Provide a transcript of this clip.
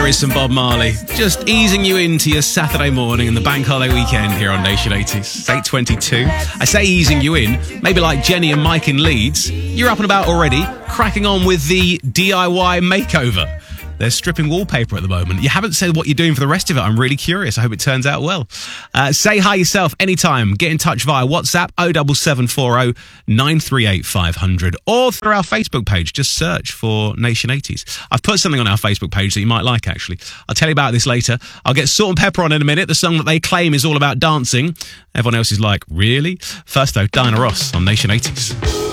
There is some Bob Marley, just easing you into your Saturday morning and the bank holiday weekend here on Nation 80s. It's 8:22. I say easing you in, maybe like Jenny and Mike in Leeds. You're up and about already, cracking on with the DIY makeover. They're stripping wallpaper at the moment. You haven't said what you're doing for the rest of it. I'm really curious. I hope it turns out well. Say hi yourself anytime. Get in touch via WhatsApp 07740 938 500 or through our Facebook page. Just search for Nation 80s. I've put something on our Facebook page that you might like, actually. I'll tell you about this later. I'll get Salt and Pepper on in a minute, the song that they claim is all about dancing. Everyone else is like, really? First, though, Diana Ross on Nation 80s.